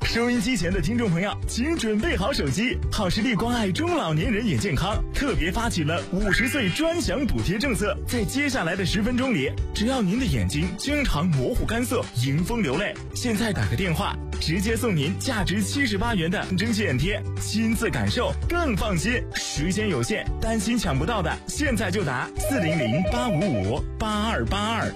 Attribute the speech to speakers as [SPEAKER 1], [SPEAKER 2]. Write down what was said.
[SPEAKER 1] 收音机前的听众朋友，请准备好手机。好视力关爱中老年人眼健康，特别发起了50岁专享补贴政策。在接下来的10分钟里，只要您的眼睛经常模糊干涩、迎风流泪，现在打个电话，直接送您价值78元的针线眼贴，亲自感受更放心。时间有限，担心抢不到的，现在就打400-855-8282。